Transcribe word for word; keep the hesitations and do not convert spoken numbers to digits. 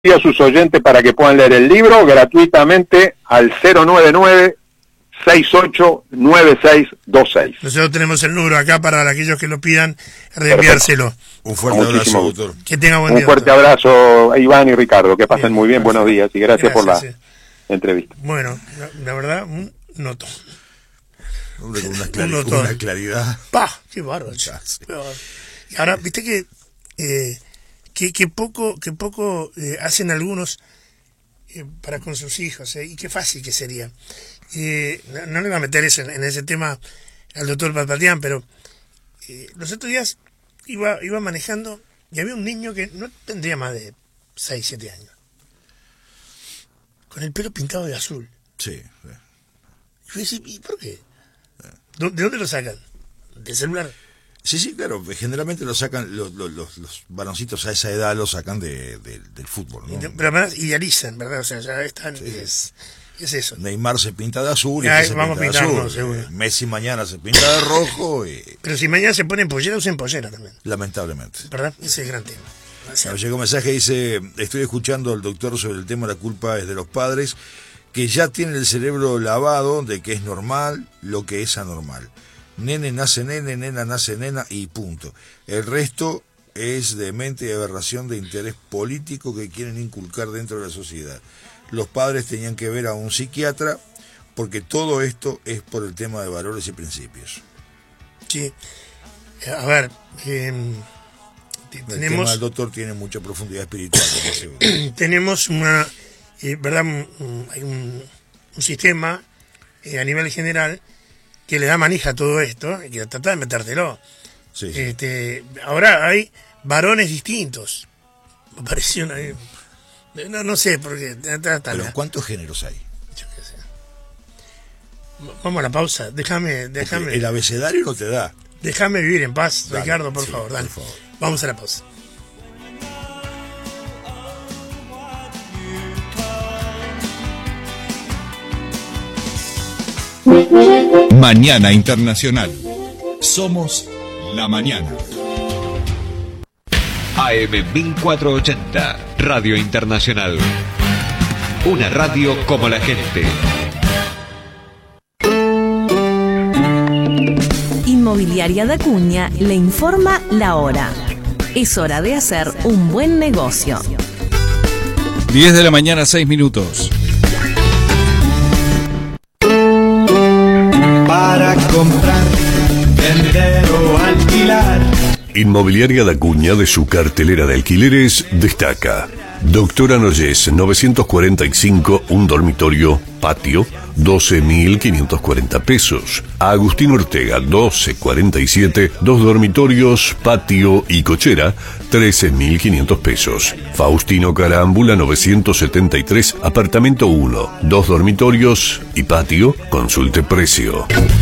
a sus oyentes para que puedan leer el libro gratuitamente al cero nueve nueve, seis ocho nueve seis dos seis. Nosotros tenemos el número acá para aquellos que lo pidan reenviárselo. Un fuerte Muchísimo abrazo, gusto. doctor. Que tenga buen Un día. fuerte doctor. abrazo a Iván y Ricardo, que pasen Bien, muy bien, gracias. buenos días y gracias, por la Gracias, sí. entrevista. Bueno, la, la verdad, un noto. Hombre, con una, Un clari- notón. una claridad. ¡Pah! ¡Qué bárbaro! che. Qué bárbaro. Y ahora, viste que, eh, que, que poco, que poco eh, hacen algunos eh, para con sus hijos, eh, y qué fácil que sería. Eh, no, no le voy a meter eso en, en ese tema al doctor Papatián, pero eh, los otros días iba, iba manejando y había un niño que no tendría más de seis, siete años, con el pelo pintado de azul. Sí. sí. Y yo decía, ¿y por qué? ¿De dónde lo sacan? ¿Del celular? Sí, sí, claro. Generalmente lo sacan, los, los, los, los varoncitos a esa edad lo sacan de, de- del fútbol, ¿no? Y de- Pero además idealizan, ¿verdad? O sea, ya están, Sí. es, es eso. Neymar se pinta de azul y Ay, este se vamos pinta a de azul. pintarnos, seguro. Eh, Messi mañana se pinta de rojo y Pero si mañana se ponen pollera, usen pollera también, lamentablemente. ¿verdad? Ese es el gran tema. O sea, Nos llegó un mensaje, dice, estoy escuchando al doctor sobre el tema de la culpa es de los padres, que ya tienen el cerebro lavado de que es normal lo que es anormal. Nene nace nene, nena nace nena y punto. El resto es de mente y aberración de interés político que quieren inculcar dentro de la sociedad. Los padres tenían que ver a un psiquiatra porque todo esto es por el tema de valores y principios. sí. A ver, eh, te- El tema tenemos, del doctor tiene mucha profundidad espiritual. estoy seguro. tenemos una, eh, ¿verdad? Un- un- hay un, un sistema eh, a nivel general que le da manija a todo esto y que trata de metértelo. Sí, sí. Este, ahora hay varones distintos. Me pareció una... No, no sé, porque... Pero ¿cuántos géneros hay? Yo qué sé. Vamos a la pausa. Déjame, Porque déjame, el abecedario no te da. déjame vivir en paz, Dale, Ricardo, por sí, favor. Dale. por favor. Vamos a la pausa. Mañana Internacional. Somos la mañana. A M mil cuatrocientos ochenta, Radio Internacional. Una radio como la gente. Inmobiliaria de Acuña le informa la hora. Es hora de hacer un buen negocio. diez de la mañana, seis minutos. Para comprar, vender o alquilar. Inmobiliaria da Acuña, de su cartelera de alquileres, destaca Doctora Noyes, novecientos cuarenta y cinco, un dormitorio, patio, doce mil quinientos cuarenta pesos. Agustín Ortega, doce cuarenta y siete, dos dormitorios, patio y cochera, trece mil quinientos pesos. Faustino Carámbula, novecientos setenta y tres, apartamento uno, dos dormitorios y patio, consulte precio.